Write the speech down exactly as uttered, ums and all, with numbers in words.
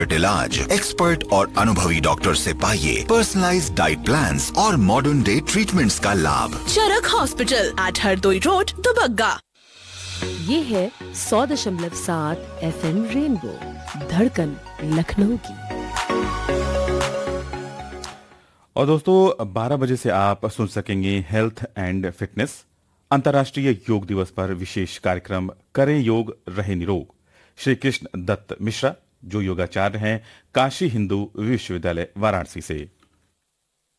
इलाज एक्सपर्ट और अनुभवी डॉक्टर से पाइए पर्सनलाइज्ड डाइट प्लान्स और मॉडर्न डे ट्रीटमेंट्स का लाभ। चरक hospital eight Hardoi road Dubagga. ये है सौ दशमलव सात एफ एम रेनबो, धड़कन लखनऊ की। और दोस्तों बारह बजे से आप सुन सकेंगे हेल्थ एंड फिटनेस, अंतर्राष्ट्रीय योग दिवस पर विशेष कार्यक्रम करें योग रहे निरोग। श्री कृष्ण दत्त मिश्रा जो योगाचार्य हैं काशी हिंदू विश्वविद्यालय वाराणसी से।